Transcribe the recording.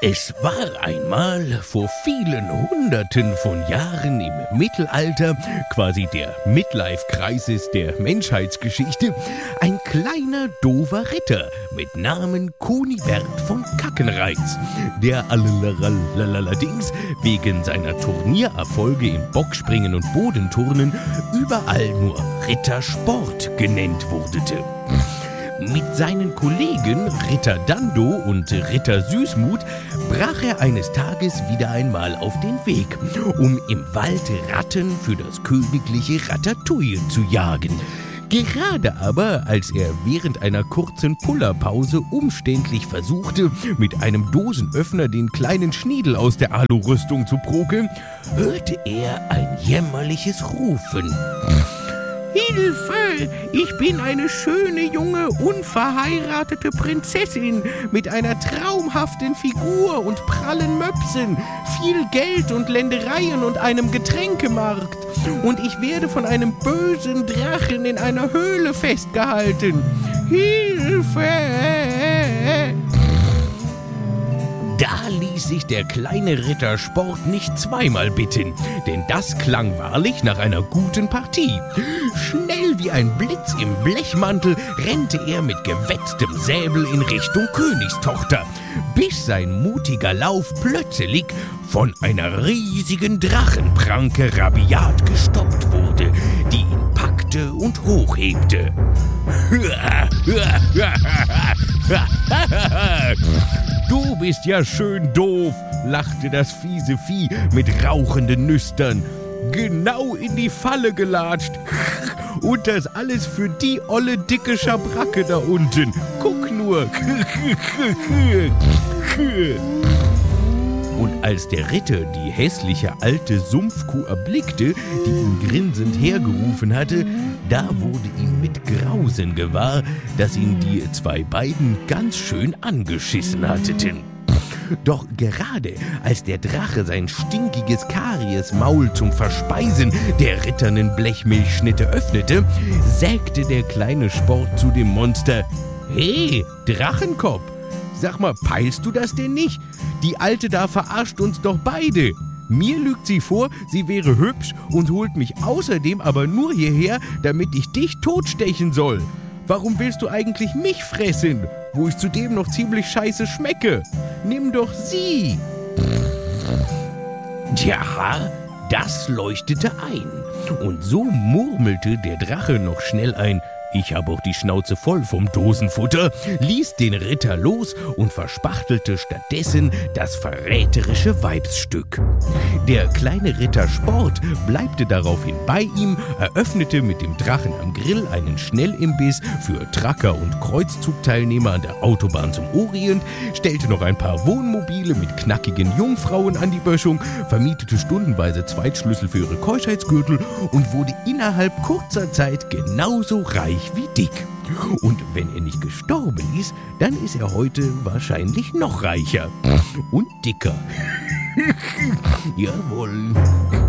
Es war einmal vor vielen Hunderten von Jahren im Mittelalter, quasi der Midlife-Crisis der Menschheitsgeschichte, ein kleiner, doofer Ritter mit Namen Kunibert von Kackenreiz, der allerdings wegen seiner Turniererfolge im Bockspringen und Bodenturnen überall nur Rittersport genannt wurde. Mit seinen Kollegen Ritter Dando und Ritter Süßmut brach er eines Tages wieder einmal auf den Weg, um im Wald Ratten für das königliche Ratatouille zu jagen. Gerade aber, als er während einer kurzen Pullerpause umständlich versuchte, mit einem Dosenöffner den kleinen Schniedel aus der Alurüstung zu prokeln, hörte er ein jämmerliches Rufen. »Hilfe! Ich bin eine schöne, junge, unverheiratete Prinzessin mit einer traumhaften Figur und prallen Möpsen, viel Geld und Ländereien und einem Getränkemarkt. Und ich werde von einem bösen Drachen in einer Höhle festgehalten. Hilfe!« Da ließ sich der kleine Rittersport nicht zweimal bitten, denn das klang wahrlich nach einer guten Partie. Schnell wie ein Blitz im Blechmantel rannte er mit gewetztem Säbel in Richtung Königstochter, bis sein mutiger Lauf plötzlich von einer riesigen Drachenpranke rabiat gestoppt wurde, die ihn packte und hochhebte. »Du bist ja schön doof«, lachte das fiese Vieh mit rauchenden Nüstern. »Genau in die Falle gelatscht. Und das alles für die olle dicke Schabracke da unten. Guck nur.« Und als der Ritter die hässliche alte Sumpfkuh erblickte, die ihn grinsend hergerufen hatte, da wurde ihm mit Grausen gewahr, dass ihn die zwei beiden ganz schön angeschissen hatten. Doch gerade als der Drache sein stinkiges Kariesmaul zum Verspeisen der ritternen Blechmilchschnitte öffnete, sägte der kleine Sport zu dem Monster: »Hey, Drachenkopf! Sag mal, peilst du das denn nicht? Die Alte da verarscht uns doch beide. Mir lügt sie vor, sie wäre hübsch und holt mich außerdem aber nur hierher, damit ich dich totstechen soll. Warum willst du eigentlich mich fressen, wo ich zudem noch ziemlich scheiße schmecke? Nimm doch sie!« Tja, das leuchtete ein. Und so murmelte der Drache noch schnell ein: »Ich habe auch die Schnauze voll vom Dosenfutter«, ließ den Ritter los und verspachtelte stattdessen das verräterische Weibsstück. Der kleine Ritter Sport bleibte daraufhin bei ihm, eröffnete mit dem Drachen am Grill einen Schnellimbiss für Tracker- und Kreuzzugteilnehmer an der Autobahn zum Orient, stellte noch ein paar Wohnmobile mit knackigen Jungfrauen an die Böschung, vermietete stundenweise Zweitschlüssel für ihre Keuschheitsgürtel und wurde innerhalb kurzer Zeit genauso reich wie dick. Und wenn er nicht gestorben ist, dann ist er heute wahrscheinlich noch reicher und dicker. Jawohl.